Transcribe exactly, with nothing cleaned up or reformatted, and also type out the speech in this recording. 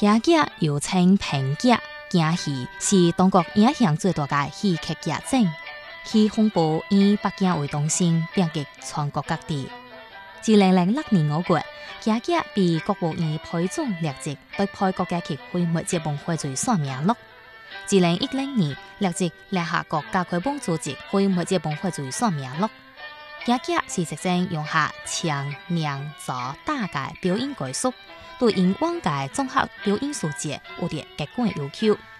家家又稱平家，京戲是中國影響最大嘅戲劇劇種，其風波以北京為中心，遍及全國各地。二零零六年五月，家家被國務院批准立即對派國家級會媒節目會罪上名錄。二零一零年，立即列下國家開放組織會媒節目會罪上名錄。家家是實證用下唱、念、做、打嘅表演技術，對應往屆綜合表演數節有啲極高嘅要求。